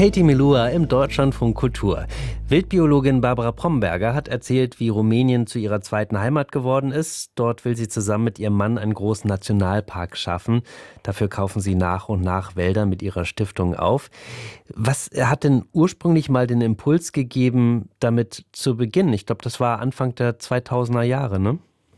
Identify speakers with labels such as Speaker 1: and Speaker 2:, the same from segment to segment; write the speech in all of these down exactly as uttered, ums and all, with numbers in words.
Speaker 1: Katie Melua im Deutschlandfunk Kultur. Wildbiologin Barbara Bromberger hat erzählt, wie Rumänien zu ihrer zweiten Heimat geworden ist. Dort will sie zusammen mit ihrem Mann einen großen Nationalpark schaffen. Dafür kaufen sie nach und nach Wälder mit ihrer Stiftung auf. Was hat denn ursprünglich mal den Impuls gegeben, damit zu beginnen? Ich glaube, das war Anfang der zweitausender Jahre, ne?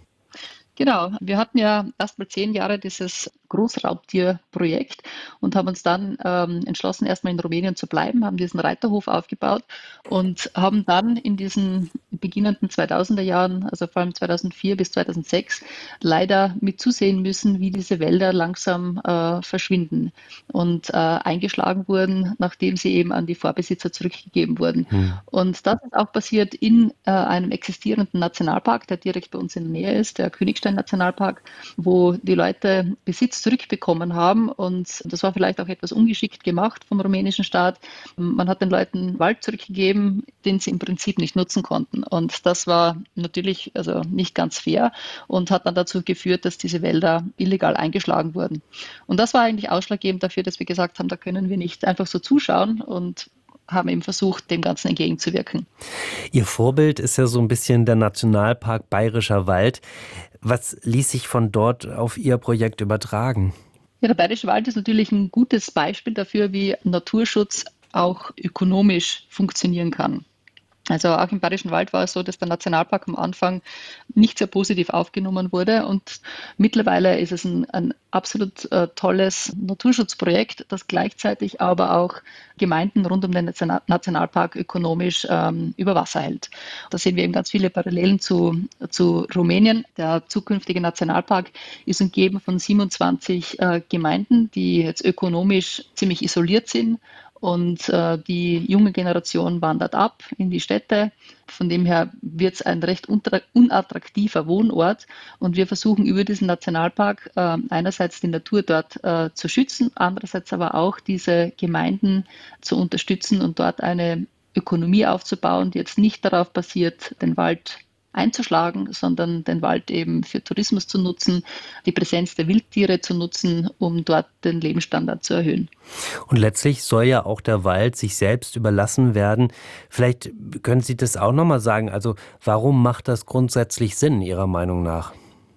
Speaker 2: Genau, wir hatten ja erst mal zehn Jahre dieses Großraubtierprojekt und haben uns dann ähm, entschlossen, erstmal in Rumänien zu bleiben, haben diesen Reiterhof aufgebaut und haben dann in diesen beginnenden zweitausender Jahren, also vor allem zweitausendvier bis zweitausendsechs, leider mit zusehen müssen, wie diese Wälder langsam äh, verschwinden und äh, eingeschlagen wurden, nachdem sie eben an die Vorbesitzer zurückgegeben wurden.
Speaker 1: Hm.
Speaker 2: Und das ist auch passiert in äh, einem existierenden Nationalpark, der direkt bei uns in der Nähe ist, der Königstein-Nationalpark, wo die Leute Besitz zurückbekommen haben. Und das war vielleicht auch etwas ungeschickt gemacht vom rumänischen Staat. Man hat den Leuten Wald zurückgegeben, den sie im Prinzip nicht nutzen konnten. Und das war natürlich also nicht ganz fair und hat dann dazu geführt, dass diese Wälder illegal eingeschlagen wurden. Und das war eigentlich ausschlaggebend dafür, dass wir gesagt haben, da können wir nicht einfach so zuschauen und haben eben versucht, dem Ganzen entgegenzuwirken.
Speaker 1: Ihr Vorbild ist ja so ein bisschen der Nationalpark Bayerischer Wald. Was ließ sich von dort auf Ihr Projekt übertragen?
Speaker 2: Ja, der Bayerische Wald ist natürlich ein gutes Beispiel dafür, wie Naturschutz auch ökonomisch funktionieren kann. Also auch im Bayerischen Wald war es so, dass der Nationalpark am Anfang nicht sehr positiv aufgenommen wurde und mittlerweile ist es ein, ein absolut äh, tolles Naturschutzprojekt, das gleichzeitig aber auch Gemeinden rund um den Nationalpark ökonomisch ähm, über Wasser hält. Da sehen wir eben ganz viele Parallelen zu, zu Rumänien. Der zukünftige Nationalpark ist umgeben von siebenundzwanzig äh, Gemeinden, die jetzt ökonomisch ziemlich isoliert sind. Und äh, die junge Generation wandert ab in die Städte. Von dem her wird es ein recht unattraktiver Wohnort. Und wir versuchen über diesen Nationalpark äh, einerseits die Natur dort äh, zu schützen, andererseits aber auch diese Gemeinden zu unterstützen und dort eine Ökonomie aufzubauen, die jetzt nicht darauf basiert, den Wald einzuschlagen, sondern den Wald eben für Tourismus zu nutzen, die Präsenz der Wildtiere zu nutzen, um dort den Lebensstandard zu erhöhen.
Speaker 1: Und letztlich soll ja auch der Wald sich selbst überlassen werden. Vielleicht können Sie das auch nochmal sagen. Also warum macht das grundsätzlich Sinn, Ihrer Meinung nach?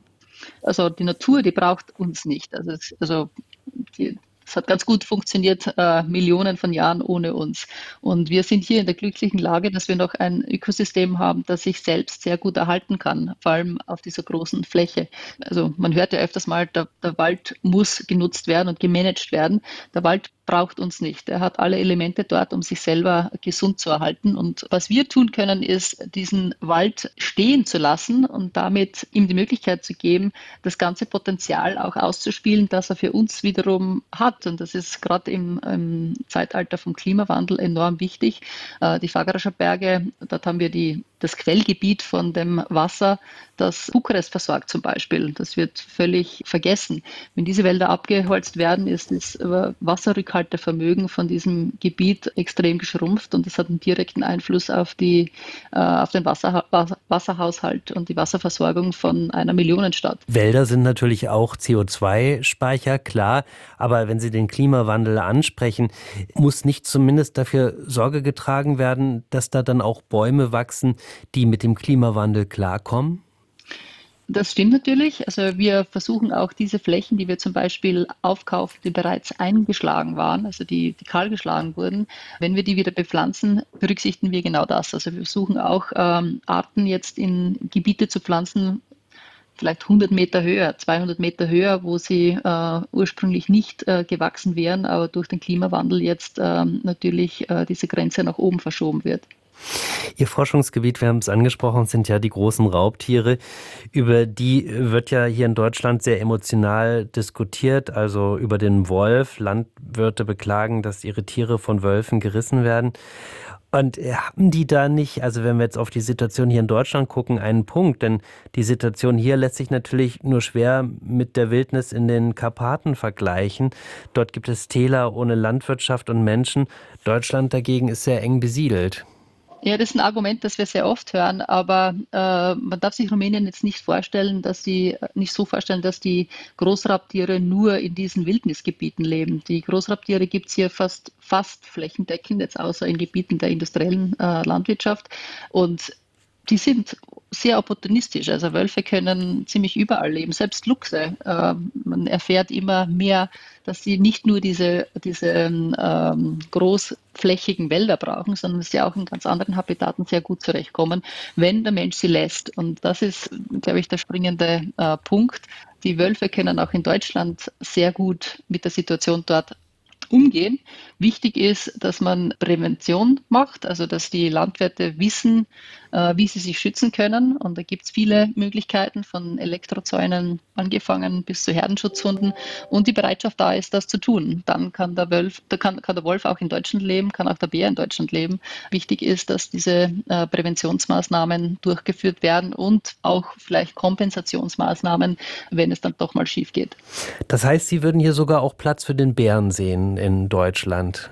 Speaker 2: Also die Natur, die braucht uns nicht. Also, es, also die, es hat ganz gut funktioniert, äh, Millionen von Jahren ohne uns. Und wir sind hier in der glücklichen Lage, dass wir noch ein Ökosystem haben, das sich selbst sehr gut erhalten kann, vor allem auf dieser großen Fläche. Also man hört ja öfters mal, der, der Wald muss genutzt werden und gemanagt werden. Der Wald braucht uns nicht. Er hat alle Elemente dort, um sich selber gesund zu erhalten. Und was wir tun können, ist, diesen Wald stehen zu lassen und damit ihm die Möglichkeit zu geben, das ganze Potenzial auch auszuspielen, das er für uns wiederum hat. Und das ist gerade im, im Zeitalter vom Klimawandel enorm wichtig. Äh, die Fagarischer Berge, dort haben wir die, das Quellgebiet von dem Wasser, das Bukarest versorgt zum Beispiel. Das wird völlig vergessen. Wenn diese Wälder abgeholzt werden, ist das Wasserrückhaltevermögen von diesem Gebiet extrem geschrumpft und das hat einen direkten Einfluss auf, die, äh, auf den Wasser, Wasserhaushalt und die Wasserversorgung von einer Millionenstadt.
Speaker 1: Wälder sind natürlich auch C O zwei Speicher, klar. Aber wenn Sie den Klimawandel ansprechen, muss nicht zumindest dafür Sorge getragen werden, dass da dann auch Bäume wachsen, die mit dem Klimawandel klarkommen?
Speaker 2: Das stimmt natürlich. Also wir versuchen auch diese Flächen, die wir zum Beispiel aufkaufen, die bereits eingeschlagen waren, also die, die kahlgeschlagen wurden, wenn wir die wieder bepflanzen, berücksichtigen wir genau das. Also wir versuchen auch ähm, Arten jetzt in Gebiete zu pflanzen, vielleicht hundert Meter höher, zweihundert Meter höher, wo sie äh, ursprünglich nicht äh, gewachsen wären, aber durch den Klimawandel jetzt äh, natürlich äh, diese Grenze nach oben verschoben wird.
Speaker 1: Ihr Forschungsgebiet, wir haben es angesprochen, sind ja die großen Raubtiere. Über die wird ja hier in Deutschland sehr emotional diskutiert, also über den Wolf. Landwirte beklagen, dass ihre Tiere von Wölfen gerissen werden. Und haben die da nicht, also wenn wir jetzt auf die Situation hier in Deutschland gucken, einen Punkt? Denn die Situation hier lässt sich natürlich nur schwer mit der Wildnis in den Karpaten vergleichen. Dort gibt es Täler ohne Landwirtschaft und Menschen. Deutschland dagegen ist sehr eng besiedelt.
Speaker 2: Ja, das ist ein Argument, das wir sehr oft hören, aber äh, man darf sich Rumänien jetzt nicht vorstellen, dass die nicht so vorstellen, dass die Großraubtiere nur in diesen Wildnisgebieten leben. Die Großraubtiere gibt es hier fast, fast flächendeckend, jetzt außer in Gebieten der industriellen äh, Landwirtschaft. Und die sind sehr opportunistisch. Also Wölfe können ziemlich überall leben, selbst Luchse. Äh, man erfährt immer mehr, dass sie nicht nur diese, diese ähm, großflächigen Wälder brauchen, sondern dass sie auch in ganz anderen Habitaten sehr gut zurechtkommen, wenn der Mensch sie lässt. Und das ist, glaube ich, der springende äh, Punkt. Die Wölfe können auch in Deutschland sehr gut mit der Situation dort umgehen. Wichtig ist, dass man Prävention macht, also dass die Landwirte wissen, äh, wie sie sich schützen können. Und da gibt es viele Möglichkeiten, von Elektrozäunen angefangen bis zu Herdenschutzhunden, und die Bereitschaft da ist, das zu tun. Dann kann der Wolf, da kann, kann der Wolf auch in Deutschland leben, kann auch der Bär in Deutschland leben. Wichtig ist, dass diese äh, Präventionsmaßnahmen durchgeführt werden und auch vielleicht Kompensationsmaßnahmen, wenn es dann doch mal schief geht.
Speaker 1: Das heißt, Sie würden hier sogar auch Platz für den Bären sehen in Deutschland?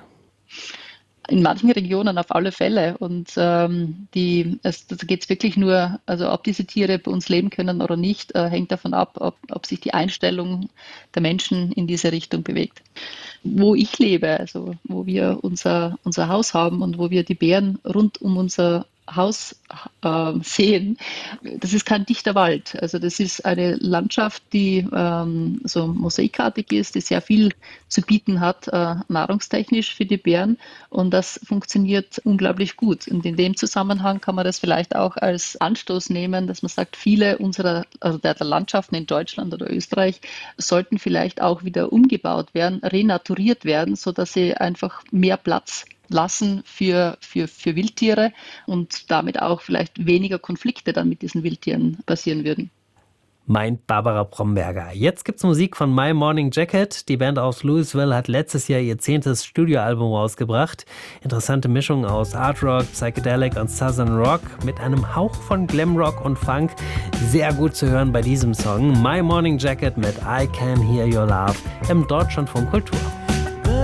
Speaker 2: In manchen Regionen auf alle Fälle. Und ähm, die, es, da geht es wirklich nur, also ob diese Tiere bei uns leben können oder nicht, äh, hängt davon ab, ob, ob sich die Einstellung der Menschen in diese Richtung bewegt. Wo ich lebe, also wo wir unser, unser Haus haben und wo wir die Bären rund um unser Haus äh, sehen, das ist kein dichter Wald. Also das ist eine Landschaft, die ähm, so mosaikartig ist, die sehr viel zu bieten hat, äh, nahrungstechnisch für die Bären, und das funktioniert unglaublich gut. Und in dem Zusammenhang kann man das vielleicht auch als Anstoß nehmen, dass man sagt, viele unserer, also der, der Landschaften in Deutschland oder Österreich sollten vielleicht auch wieder umgebaut werden, renaturiert werden, sodass sie einfach mehr Platz lassen für, für, für Wildtiere und damit auch vielleicht weniger Konflikte dann mit diesen Wildtieren passieren würden.
Speaker 1: Meint Barbara Bromberger. Jetzt gibt's Musik von My Morning Jacket. Die Band aus Louisville hat letztes Jahr ihr zehntes Studioalbum rausgebracht. Interessante Mischung aus Art Rock, Psychedelic und Southern Rock mit einem Hauch von Glamrock und Funk. Sehr gut zu hören bei diesem Song. My Morning Jacket mit I Can Hear Your Love im Deutschlandfunk Kultur.